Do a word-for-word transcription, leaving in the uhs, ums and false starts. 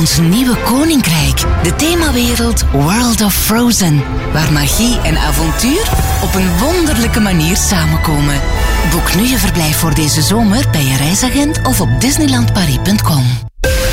ons nieuwe koninkrijk, de themawereld World of Frozen, waar magie en avontuur op een wonderlijke manier samenkomen. Boek nu je verblijf voor deze zomer bij je reisagent of op disneyland paris punt com.